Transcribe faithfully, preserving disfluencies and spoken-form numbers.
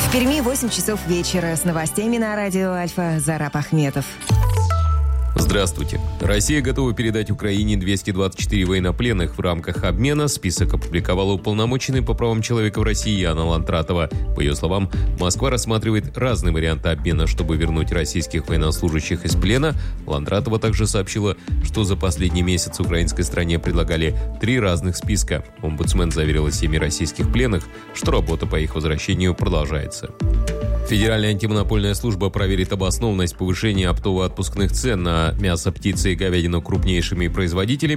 В Перми восемь часов вечера. С новостями на радио Альфа Зараб Ахметов. Здравствуйте. Россия готова передать Украине двести двадцать четыре военнопленных в рамках обмена. Список опубликовала уполномоченный по правам человека в России Анна Лантратова. По ее словам, Москва рассматривает разные варианты обмена, чтобы вернуть российских военнослужащих из плена. Лантратова также сообщила, что за последний месяц украинской стране предлагали три разных списка. Омбудсмен заверила семьи российских пленных, что работа по их возвращению продолжается. Федеральная антимонопольная служба проверит обоснованность повышения оптово-отпускных цен на мясо, птицы и говядину крупнейшими производителями.